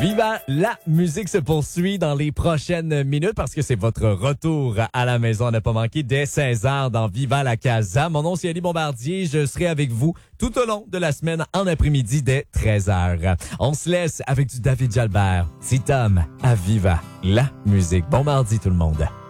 Viva la musique se poursuit dans les prochaines minutes parce que c'est votre retour à la maison à ne pas manquer dès 16h dans Viva la Casa. Mon nom c'est Ali Bombardier, je serai avec vous tout au long de la semaine en après-midi dès 13h. On se laisse avec du David Jalbert. C'est Tom à Viva la musique. Bon mardi tout le monde.